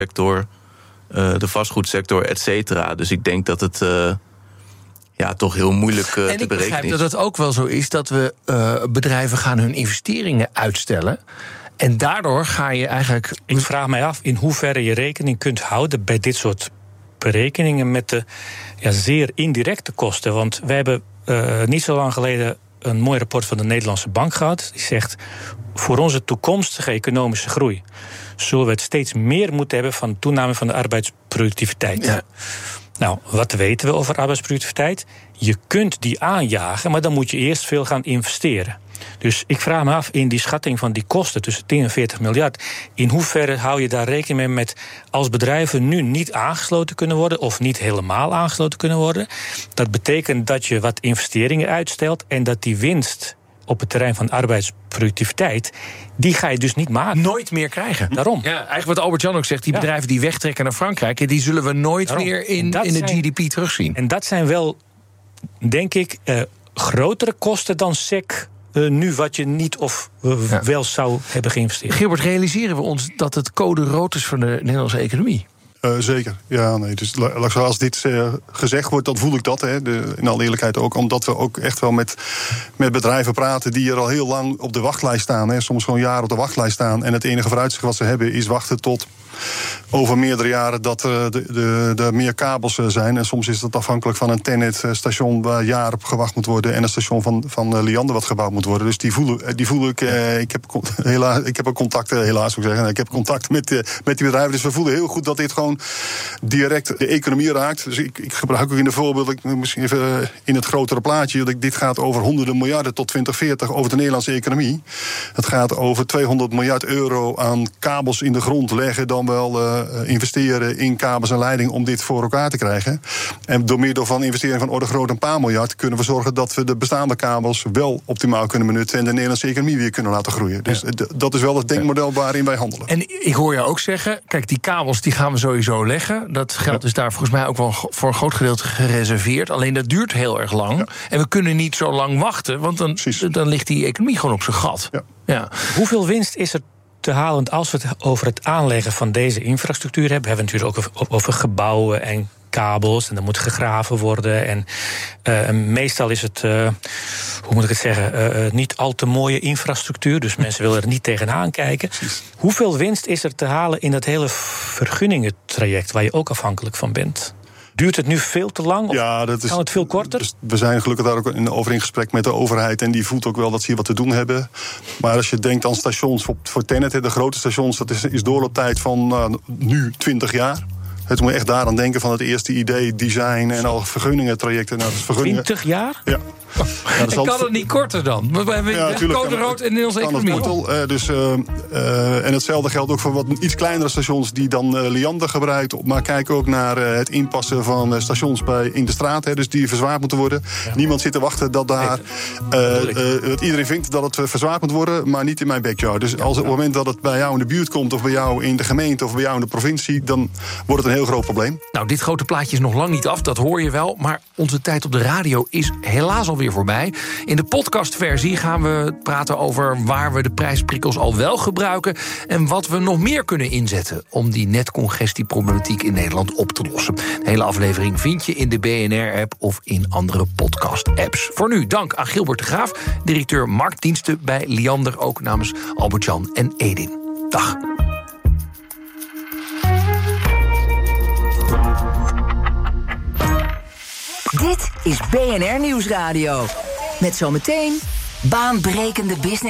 sector, de vastgoedsector, et cetera. Dus ik denk dat het toch heel moeilijk te berekenen is. En ik begrijp dat het ook wel zo is dat we bedrijven gaan hun investeringen uitstellen. En daardoor ga je eigenlijk... Ik vraag mij af in hoeverre je rekening kunt houden bij dit soort berekeningen met de zeer indirecte kosten. Want we hebben niet zo lang geleden een mooi rapport van de Nederlandse Bank gehad. Die zegt, voor onze toekomstige economische groei zullen we het steeds meer moeten hebben van toename van de arbeidsproductiviteit. Ja. Nou, wat weten we over arbeidsproductiviteit? Je kunt die aanjagen, maar dan moet je eerst veel gaan investeren. Dus ik vraag me af, in die schatting van die kosten tussen 10 en 40 miljard... in hoeverre hou je daar rekening mee met als bedrijven nu niet aangesloten kunnen worden of niet helemaal aangesloten kunnen worden? Dat betekent dat je wat investeringen uitstelt en dat die winst op het terrein van arbeidsproductiviteit, die ga je dus niet maken. Nooit meer krijgen. Daarom. Ja, eigenlijk wat Albert-Jan ook zegt, die bedrijven die wegtrekken naar Frankrijk, die zullen we nooit meer in de GDP terugzien. En dat zijn wel, denk ik, grotere kosten dan SEC nu wat je niet of wel zou hebben geïnvesteerd. Gilbert, realiseren we ons dat het code rood is van de Nederlandse economie? Zeker, ja, nee. Dus als dit gezegd wordt, dan voel ik dat, in alle eerlijkheid ook. Omdat we ook echt wel met bedrijven praten die er al heel lang op de wachtlijst staan. Soms gewoon jaren op de wachtlijst staan. En het enige vooruitzicht wat ze hebben is wachten tot over meerdere jaren dat er meer kabels zijn. En soms is dat afhankelijk van een TenneT-station waar jaren op gewacht moet worden. En een station van Liander wat gebouwd moet worden. Dus die voel ik. Ik heb ook contacten, helaas moet ik zeggen. Ik heb contact met die bedrijven. Dus we voelen heel goed dat dit gewoon direct de economie raakt. Dus ik gebruik ook in de voorbeeld, misschien even in het grotere plaatje, dit gaat over honderden miljarden tot 2040 over de Nederlandse economie. Het gaat over 200 miljard euro aan kabels in de grond leggen, dan wel investeren in kabels en leiding om dit voor elkaar te krijgen. En door middel van investering van orde groot een paar miljard kunnen we zorgen dat we de bestaande kabels wel optimaal kunnen benutten en de Nederlandse economie weer kunnen laten groeien. Dus dat is wel het denkmodel waarin wij handelen. En ik hoor jou ook zeggen, kijk, die kabels die gaan we sowieso leggen. Dat geld is daar volgens mij ook wel voor een groot gedeelte gereserveerd. Alleen dat duurt heel erg lang. Ja. En we kunnen niet zo lang wachten, want dan ligt die economie gewoon op zijn gat. Ja. Ja. Hoeveel winst is er te halen als we het over het aanleggen van deze infrastructuur hebben? We hebben het natuurlijk ook over gebouwen en kabels en er moet gegraven worden. En meestal is het, hoe moet ik het zeggen, niet al te mooie infrastructuur. Dus mensen willen er niet tegenaan kijken. Precies. Hoeveel winst is er te halen in dat hele vergunningentraject waar je ook afhankelijk van bent? Duurt het nu veel te lang? Of kan het veel korter? Dus we zijn gelukkig daar ook over in gesprek met de overheid. En die voelt ook wel dat ze hier wat te doen hebben. Maar als je denkt aan stations voor TenneT, de grote stations, dat is doorlooptijd van nu 20 jaar. Het moet echt daaraan denken van het eerste idee, design en al vergunningentrajecten. 20 jaar? Ja. En kan het niet korter dan? We hebben code rood in de Nederlandse economie. En hetzelfde geldt ook voor wat iets kleinere stations die dan Liander gebruikt. Maar kijk ook naar het inpassen van stations in de straat. Dus die verzwaard moeten worden. Ja. Niemand zit te wachten dat daar dat iedereen vindt dat het verzwaard moet worden, maar niet in mijn backyard. Dus op het moment dat het bij jou in de buurt komt, of bij jou in de gemeente, of bij jou in de provincie, dan wordt het een heel groot probleem. Nou, dit grote plaatje is nog lang niet af, dat hoor je wel. Maar onze tijd op de radio is helaas alweer voorbij. In de podcastversie gaan we praten over waar we de prijsprikkels al wel gebruiken en wat we nog meer kunnen inzetten om die netcongestieproblematiek in Nederland op te lossen. De hele aflevering vind je in de BNR-app of in andere podcast-apps. Voor nu dank aan Gilbert de Graaf, directeur marktdiensten bij Liander, ook namens Albert-Jan en Edin. Dag. Dit is BNR Nieuwsradio. Met zometeen baanbrekende business.